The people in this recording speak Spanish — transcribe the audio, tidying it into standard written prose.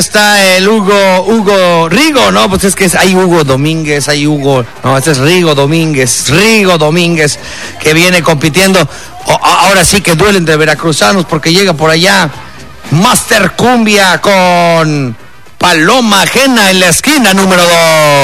Está el Hugo Rigo, ¿no? Pues es que hay Hugo Domínguez, hay Hugo, no, este es Rigo Domínguez, que viene compitiendo. Ahora sí que duelen de veracruzanos porque llega por allá Master Cumbia con Paloma Ajena en la esquina número 2.